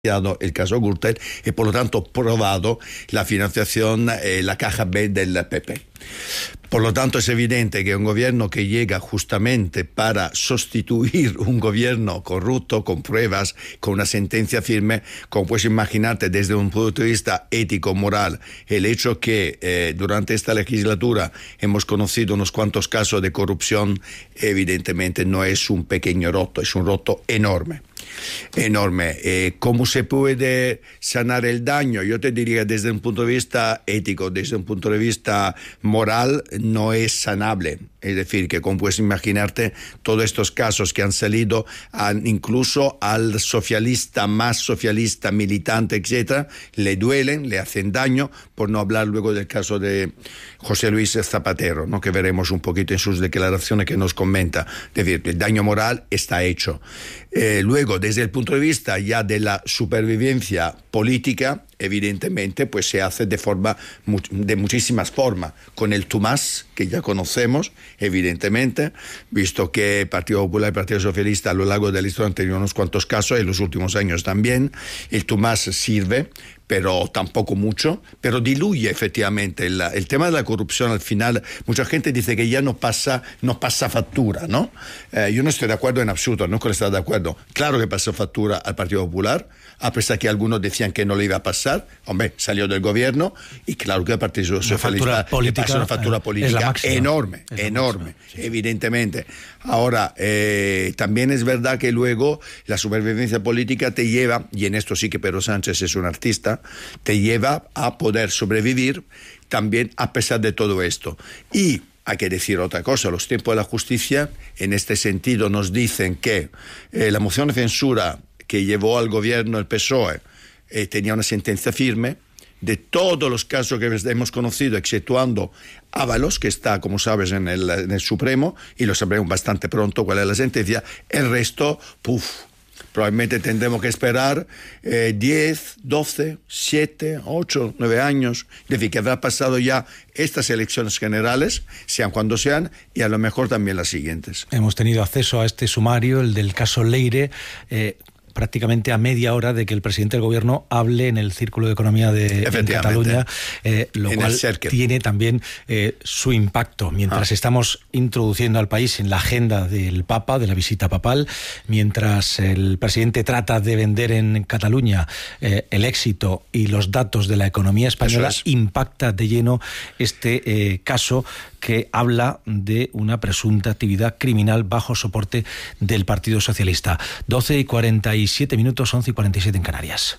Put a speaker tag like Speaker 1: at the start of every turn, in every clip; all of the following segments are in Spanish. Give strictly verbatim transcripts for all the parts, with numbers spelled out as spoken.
Speaker 1: el caso Gürtel y por lo tanto probado la financiación, eh, la caja B del P P. Por lo tanto es evidente que un gobierno que llega justamente para sustituir un gobierno corrupto, con pruebas, con una sentencia firme, como puedes imaginarte desde un punto de vista ético, moral, el hecho que eh, durante esta legislatura hemos conocido unos cuantos casos de corrupción, evidentemente no es un pequeño roto, es un roto enorme. Enorme. Eh, ¿Cómo se puede sanar el daño? Yo te diría desde un punto de vista ético, desde un punto de vista moral, no es sanable. Es decir, que como puedes imaginarte, todos estos casos que han salido, han, incluso al socialista más socialista, militante, etcétera, le duelen, le hacen daño, por no hablar luego del caso de José Luis Zapatero, ¿no? Que veremos un poquito en sus declaraciones que nos comenta. Es decir, el daño moral está hecho. Eh, luego, desde el punto de vista ya de la supervivencia política, evidentemente, pues se hace de forma de muchísimas formas. Con el tú más, que ya conocemos, evidentemente, visto que el Partido Popular y el Partido Socialista a lo largo de la historia han tenido unos cuantos casos, en los últimos años también. El tú más sirve, pero tampoco mucho, pero diluye efectivamente el, el tema de la corrupción. Al final, mucha gente dice que ya no pasa, no pasa factura, ¿no? Eh, yo no estoy de acuerdo en absoluto, no con estar de acuerdo. Claro que pasó factura al Partido Popular, a pesar que algunos decían que no le iba a pasar. Hombre, salió del gobierno y claro que el Partido Socialista le pasó una factura política enorme, es enorme, máxima, sí. Evidentemente. Ahora, eh, también es verdad que luego la supervivencia política te lleva, y en esto sí que Pedro Sánchez es un artista, te lleva a poder sobrevivir también a pesar de todo esto. Y hay que decir otra cosa, los tiempos de la justicia en este sentido nos dicen que eh, la moción de censura que llevó al gobierno el P S O E eh, tenía una sentencia firme. De todos los casos que hemos conocido, exceptuando Ábalos, que está, como sabes, en el, en el Supremo, y lo sabremos bastante pronto cuál es la sentencia, el resto, puf, probablemente tendremos que esperar eh, diez, doce, siete, ocho, nueve años. Es decir, que habrá pasado ya estas elecciones generales, sean cuando sean, y a lo mejor también las siguientes.
Speaker 2: Hemos tenido acceso a este sumario, el del caso Leire, eh, prácticamente a media hora de que el presidente del gobierno hable en el Círculo de Economía de en Cataluña, eh, lo en cual tiene también eh, su impacto. Mientras ah. estamos introduciendo al país en la agenda del Papa, de la visita papal, mientras el presidente trata de vender en Cataluña eh, el éxito y los datos de la economía española, es. impacta de lleno este eh, caso que habla de una presunta actividad criminal bajo soporte del Partido Socialista. doce y cuarenta y siete minutos, once y cuarenta y siete en Canarias.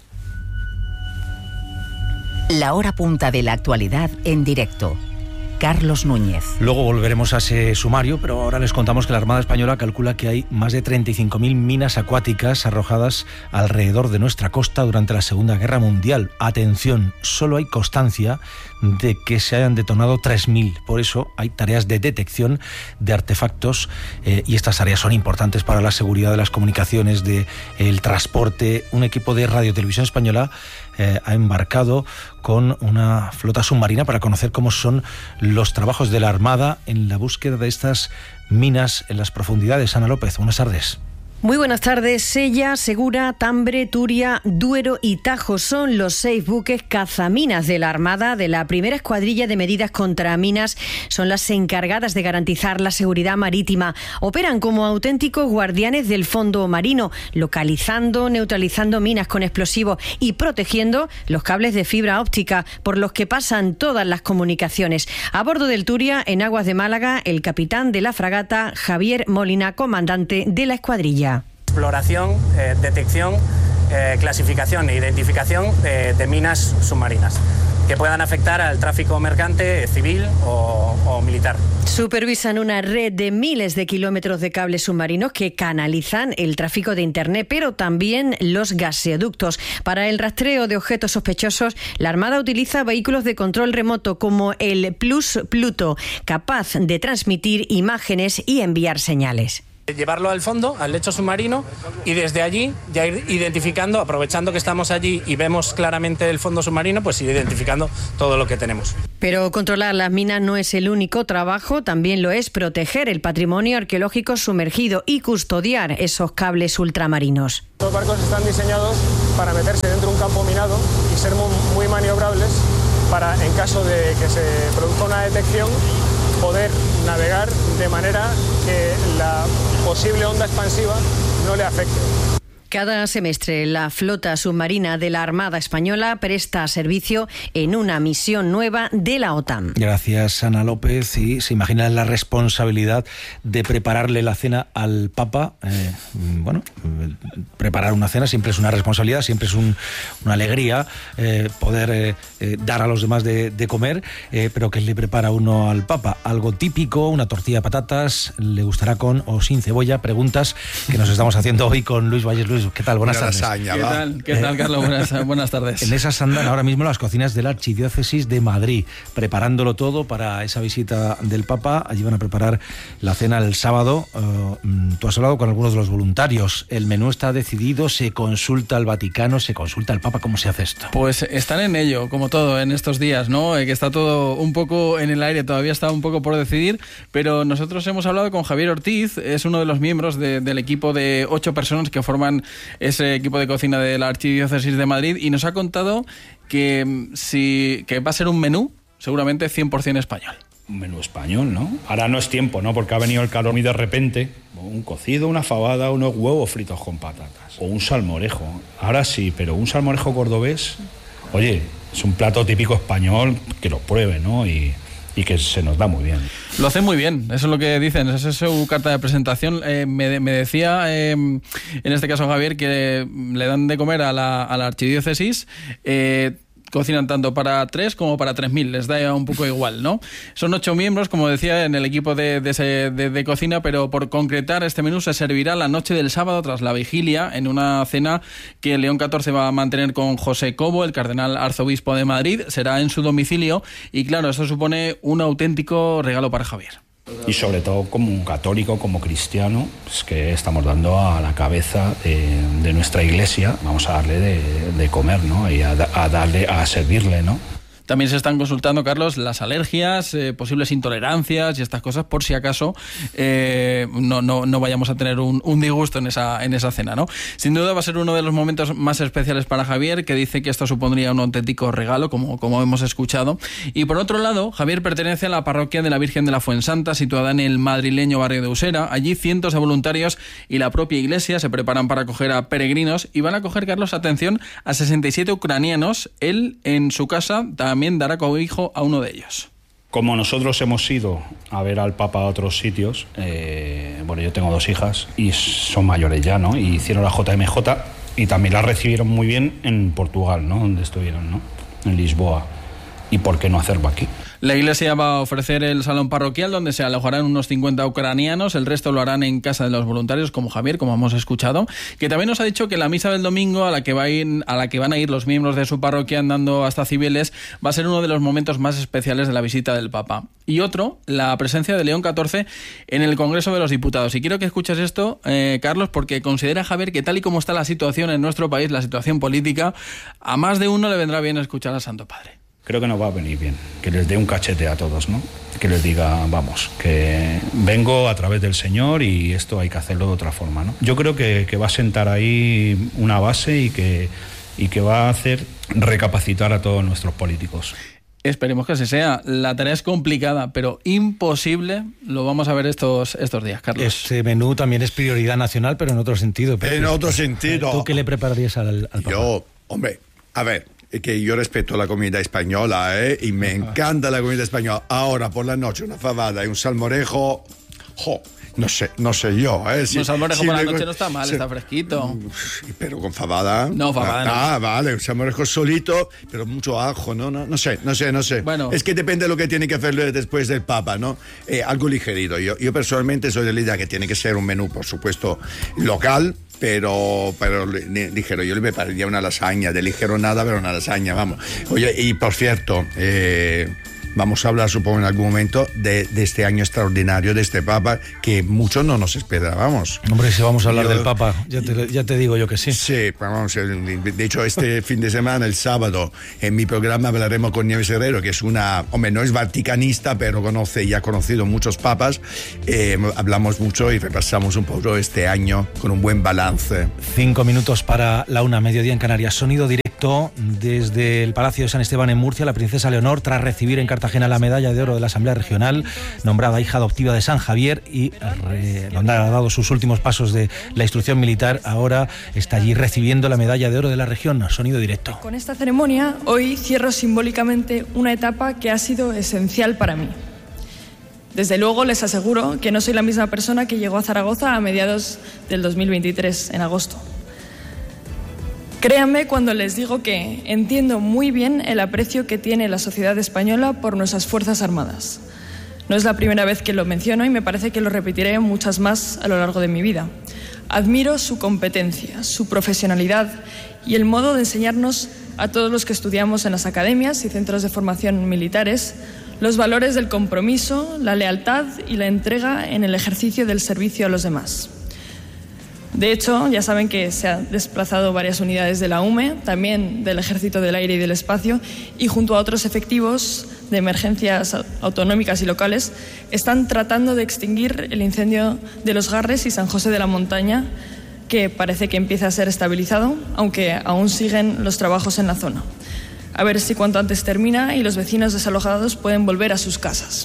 Speaker 3: La hora punta de la actualidad en directo. Carlos Núñez.
Speaker 2: Luego volveremos a ese sumario, pero ahora les contamos que la Armada Española calcula que hay más de treinta y cinco mil minas acuáticas arrojadas alrededor de nuestra costa durante la Segunda Guerra Mundial. Atención, solo hay constancia de que se hayan detonado tres mil. Por eso hay tareas de detección de artefactos eh, y estas tareas son importantes para la seguridad de las comunicaciones, del de transporte. Un equipo de Radio Televisión Española eh, ha embarcado con una flota submarina para conocer cómo son los trabajos de la Armada en la búsqueda de estas minas en las profundidades. Ana López, buenas tardes.
Speaker 4: Muy buenas tardes. Sella, Segura, Tambre, Turia, Duero y Tajo son los seis buques cazaminas de la Armada de la primera escuadrilla de medidas contra minas. Son las encargadas de garantizar la seguridad marítima. Operan como auténticos guardianes del fondo marino, localizando, neutralizando minas con explosivos y protegiendo los cables de fibra óptica por los que pasan todas las comunicaciones. A bordo del Turia, en aguas de Málaga, el capitán de la fragata, Javier Molina, comandante de la escuadrilla.
Speaker 5: Exploración, eh, detección, eh, clasificación e identificación de, de minas submarinas que puedan afectar al tráfico mercante, civil o, o militar.
Speaker 4: Supervisan una red de miles de kilómetros de cables submarinos que canalizan el tráfico de Internet, pero también los gaseoductos. Para el rastreo de objetos sospechosos, la Armada utiliza vehículos de control remoto como el Plus Pluto, capaz de transmitir imágenes y enviar señales.
Speaker 5: Llevarlo al fondo, al lecho submarino, y desde allí ya ir identificando, aprovechando que estamos allí y vemos claramente el fondo submarino, pues ir identificando todo lo que tenemos.
Speaker 4: Pero controlar las minas no es el único trabajo, también lo es proteger el patrimonio arqueológico sumergido y custodiar esos cables ultramarinos.
Speaker 6: Los barcos están diseñados para meterse dentro de un campo minado y ser muy, muy maniobrables para, en caso de que se produzca una detección, poder navegar de manera que la posible onda expansiva no le afecte.
Speaker 4: Cada semestre la flota submarina de la Armada Española presta servicio en una misión nueva de la OTAN.
Speaker 2: Gracias, Ana López. Y se imaginan la responsabilidad de prepararle la cena al Papa. Eh, bueno, preparar una cena siempre es una responsabilidad, siempre es un, una alegría eh, poder eh, eh, dar a los demás de, de comer, eh, pero ¿qué le prepara uno al Papa? Algo típico, una tortilla de patatas, ¿le gustará con o sin cebolla? Preguntas que nos estamos haciendo hoy con Luis Valles. Luis, ¿qué tal? Buenas tardes.
Speaker 7: Lasaña, ¿Qué tal, ¿Qué tal, Carlos? Buenas, buenas tardes.
Speaker 2: En esas andan ahora mismo las cocinas de la Archidiócesis de Madrid, preparándolo todo para esa visita del Papa. Allí van a preparar la cena el sábado. Uh, tú has hablado con algunos de los voluntarios. El menú está decidido, se consulta al Vaticano, se consulta al Papa. ¿Cómo se hace esto?
Speaker 7: Pues están en ello, como todo en estos días, ¿no? Eh, que está todo un poco en el aire, todavía está un poco por decidir, pero nosotros hemos hablado con Javier Ortiz, es uno de los miembros de, del equipo de ocho personas que forman ese equipo de cocina de la Archidiócesis de Madrid, y nos ha contado que, si, que va a ser un menú seguramente cien por ciento español.
Speaker 8: Un menú español, ¿no? Ahora no es tiempo, ¿no? Porque ha venido el calor y de repente un cocido, una fabada, unos huevos fritos con patatas o un salmorejo. Ahora sí, pero un salmorejo cordobés, oye, es un plato típico español, que lo pruebe, ¿no? Y y que se nos da muy bien.
Speaker 7: Lo hacen muy bien, eso es lo que dicen, esa es su carta de presentación. Eh, me, me decía, eh, en este caso Javier, que le dan de comer a la, a la archidiócesis, eh, cocinan tanto para tres como para tres mil, les da un poco igual, ¿no? Son ocho miembros, como decía, en el equipo de, de, de, de cocina, pero por concretar, este menú se servirá la noche del sábado tras la vigilia, en una cena que León catorce va a mantener con José Cobo, el cardenal arzobispo de Madrid. Será en su domicilio y, claro, esto supone un auténtico regalo para Javier.
Speaker 8: Y sobre todo como católico, como cristiano, pues que estamos dando a la cabeza de, de nuestra iglesia, vamos a darle de, de comer, ¿no? Y a, a darle, a servirle, ¿no?
Speaker 7: También se están consultando, Carlos, las alergias, eh, posibles intolerancias y estas cosas, por si acaso eh, no, no, no vayamos a tener un, un disgusto en esa, en esa cena, ¿no? Sin duda va a ser uno de los momentos más especiales para Javier, que dice que esto supondría un auténtico regalo, como, como hemos escuchado. Y por otro lado, Javier pertenece a la parroquia de la Virgen de la Fuensanta, situada en el madrileño barrio de Usera. Allí cientos de voluntarios y la propia iglesia se preparan para acoger a peregrinos y van a acoger, Carlos, atención, a sesenta y siete ucranianos. Él, en su casa, también dará cobijo a uno de ellos.
Speaker 8: Como nosotros hemos ido a ver al Papa a otros sitios, eh, bueno, yo tengo dos hijas y son mayores ya, ¿no? Y hicieron la J M J y también la recibieron muy bien en Portugal, ¿no? Donde estuvieron, ¿no? En Lisboa. ¿Y por qué no hacerlo aquí?
Speaker 7: La iglesia va a ofrecer el salón parroquial donde se alojarán unos cincuenta ucranianos, el resto lo harán en casa de los voluntarios, como Javier, como hemos escuchado, que también nos ha dicho que la misa del domingo a la que, va a ir, a la que van a ir los miembros de su parroquia andando hasta Cibeles va a ser uno de los momentos más especiales de la visita del Papa. Y otro, la presencia de León catorce en el Congreso de los Diputados. Y quiero que escuches esto, eh, Carlos, porque considera Javier que tal y como está la situación en nuestro país, la situación política, a más de uno le vendrá bien escuchar al Santo Padre.
Speaker 8: Creo que nos va a venir bien, que les dé un cachete a todos, ¿no? Que les diga, vamos, que vengo a través del Señor y esto hay que hacerlo de otra forma, ¿no? Yo creo que, que va a sentar ahí una base y que, y que va a hacer recapacitar a todos nuestros políticos.
Speaker 7: Esperemos que así sea. La tarea es complicada, pero imposible. Lo vamos a ver estos, estos días, Carlos.
Speaker 2: Este menú también es prioridad nacional, pero en otro sentido.
Speaker 1: Pepe. En otro sentido.
Speaker 2: ¿Tú qué le prepararías al, al Papa?
Speaker 1: Yo, hombre, a ver... que yo respeto la comida española, ¿eh? Y me encanta la comida española. Ahora, por la noche, una fabada y un salmorejo, jo, no sé, no sé yo, ¿eh?
Speaker 7: Si, un salmorejo si por la noche no está mal, si, está fresquito.
Speaker 1: Pero con fabada.
Speaker 7: No, fabada.
Speaker 1: Ah,
Speaker 7: no.
Speaker 1: Vale, un salmorejo solito, pero mucho ajo, ¿no? No, no sé, no sé, no sé.
Speaker 7: Bueno.
Speaker 1: Es que depende de lo que tiene que hacer después del Papa, ¿no? Eh, algo ligerito. Yo, yo personalmente soy de la idea que tiene que ser un menú, por supuesto, local, pero, pero ligero. Yo le prepararía una lasaña, de ligero nada, pero una lasaña, vamos. Oye, y por cierto, eh, vamos a hablar, supongo, en algún momento de, de este año extraordinario de este Papa, que muchos no nos esperábamos.
Speaker 2: Hombre, si vamos a hablar yo, del Papa, ya te, ya te digo yo que sí.
Speaker 1: Sí, vamos, de hecho, este fin de semana, el sábado, en mi programa hablaremos con Nieves Herrero, que es una, hombre, no es vaticanista, pero conoce y ha conocido muchos papas. Eh, hablamos mucho y repasamos un poco este año con un buen balance.
Speaker 2: Cinco minutos para la una, mediodía en Canarias. Sonido directo desde el Palacio de San Esteban en Murcia. La princesa Leonor, tras recibir en Cartagena la medalla de oro de la Asamblea Regional, nombrada hija adoptiva de San Javier y re, donde ha dado sus últimos pasos de la instrucción militar, ahora está allí recibiendo la medalla de oro de la región. Sonido directo.
Speaker 9: Con esta ceremonia, hoy cierro simbólicamente una etapa que ha sido esencial para mí. Desde luego les aseguro que no soy la misma persona que llegó a Zaragoza a mediados del dos mil veintitrés, en agosto. Créanme cuando les digo que entiendo muy bien el aprecio que tiene la sociedad española por nuestras Fuerzas Armadas. No es la primera vez que lo menciono y me parece que lo repetiré muchas más a lo largo de mi vida. Admiro su competencia, su profesionalidad y el modo de enseñarnos a todos los que estudiamos en las academias y centros de formación militares los valores del compromiso, la lealtad y la entrega en el ejercicio del servicio a los demás. De hecho, ya saben que se han desplazado varias unidades de la U M E, también del Ejército del Aire y del Espacio, y junto a otros efectivos de emergencias autonómicas y locales, están tratando de extinguir el incendio de Los Garres y San José de la Montaña, que parece que empieza a ser estabilizado, aunque aún siguen los trabajos en la zona. A ver si cuanto antes termina y los vecinos desalojados pueden volver a sus casas.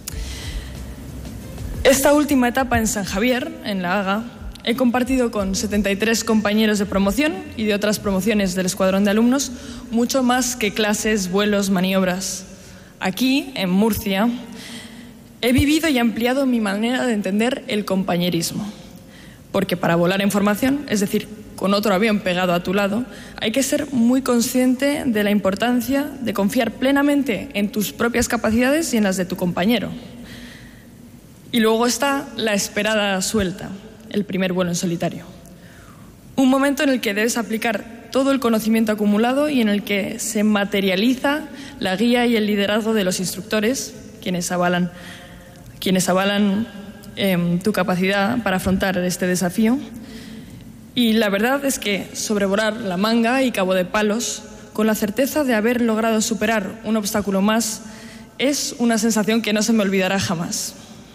Speaker 9: Esta última etapa en San Javier, en La Haga, he compartido con setenta y tres compañeros de promoción y de otras promociones del escuadrón de alumnos mucho más que clases, vuelos, maniobras. Aquí, en Murcia, he vivido y ampliado mi manera de entender el compañerismo. Porque para volar en formación, es decir, con otro avión pegado a tu lado, hay que ser muy consciente de la importancia de confiar plenamente en tus propias capacidades y en las de tu compañero. Y luego está la esperada suelta, el primer vuelo en solitario. Un momento en el que debes aplicar todo el conocimiento acumulado y en el que se materializa la guía y el liderazgo de los instructores, quienes avalan, quienes avalan eh, tu capacidad para afrontar este desafío. Y la verdad es que sobrevolar La Manga y Cabo de Palos, con la certeza de haber logrado superar un obstáculo más, es una sensación que no se me olvidará jamás.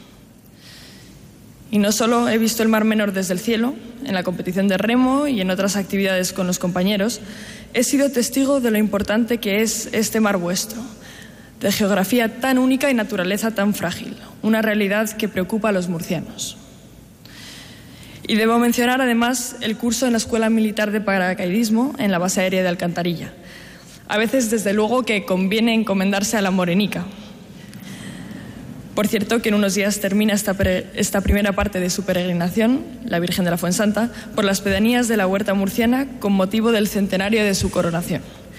Speaker 9: Y no solo he visto el Mar Menor desde el cielo, en la competición de remo y en otras actividades con los compañeros, he sido testigo de lo importante que es este mar vuestro, de geografía tan única y naturaleza tan frágil, una realidad que preocupa a los murcianos. Y debo mencionar además el curso en la Escuela Militar de Paracaidismo en la base aérea de Alcantarilla. A veces, desde luego, que conviene encomendarse a la morenica. Por cierto, que en unos días termina esta, esta primera parte de su peregrinación, la Virgen de la Fuensanta, por las pedanías de la Huerta Murciana con motivo del centenario de su coronación.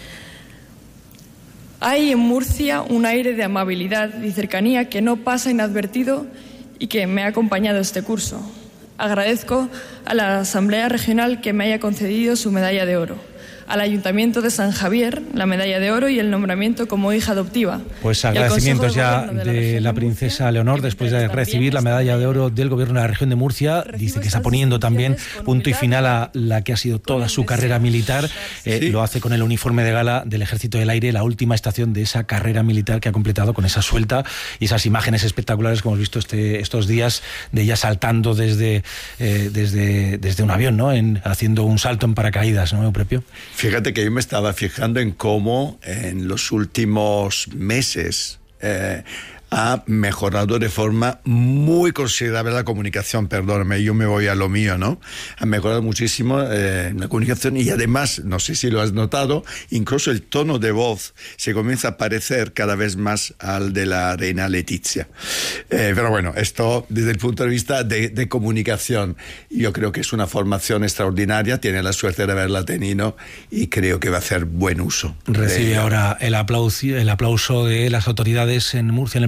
Speaker 9: Hay en Murcia un aire de amabilidad y cercanía que no pasa inadvertido y que me ha acompañado este curso. Agradezco a la Asamblea Regional que me haya concedido su medalla de oro, al Ayuntamiento de San Javier la medalla de oro y el nombramiento como hija adoptiva.
Speaker 2: Pues agradecimientos ya de, de la, la princesa Leonor después de recibir la medalla de oro del Gobierno de la Región de Murcia. Dice que está poniendo también punto y final a la que ha sido toda su carrera militar. Eh, sí. Lo hace con el uniforme de gala del Ejército del Aire, la última estación de esa carrera militar que ha completado con esa suelta y esas imágenes espectaculares que hemos visto este, estos días de ella saltando desde, eh, desde, desde un avión, ¿no? En, haciendo un salto en paracaídas, ¿no, Eupropio?
Speaker 1: Fíjate que yo me estaba fijando en cómo en los últimos meses eh, ha mejorado de forma muy considerable la comunicación, perdóname, yo me voy a lo mío, ¿no? Ha mejorado muchísimo eh, la comunicación y además, no sé si lo has notado, incluso el tono de voz se comienza a parecer cada vez más al de la reina Letizia. Eh, pero bueno, esto desde el punto de vista de, de comunicación, yo creo que es una formación extraordinaria, tiene la suerte de haberla tenido y creo que va a hacer buen uso.
Speaker 2: Recibe de... ahora el aplauso, el aplauso de las autoridades en Murcia, en el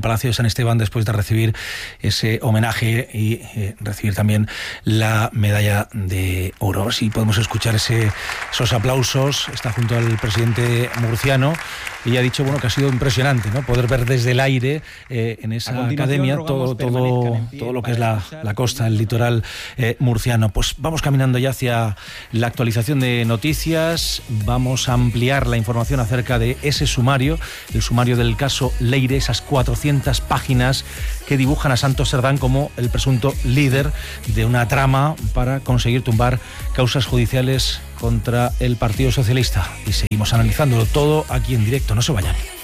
Speaker 2: Palacio de San Esteban después de recibir ese homenaje y eh, recibir también la medalla de oro. Si podemos escuchar ese, esos aplausos. Está junto al presidente murciano y ha dicho bueno que ha sido impresionante, ¿no? Poder ver desde el aire eh, en esa academia todo todo todo lo que es la, la costa, el litoral eh, murciano. Pues vamos caminando ya hacia la actualización de noticias. Vamos a ampliar la información acerca de ese sumario, el sumario del caso Leire, esas cuatrocientas páginas que dibujan a Santos Cerdán como el presunto líder de una trama para conseguir tumbar causas judiciales contra el Partido Socialista. Y seguimos analizándolo todo aquí en directo. No se vayan.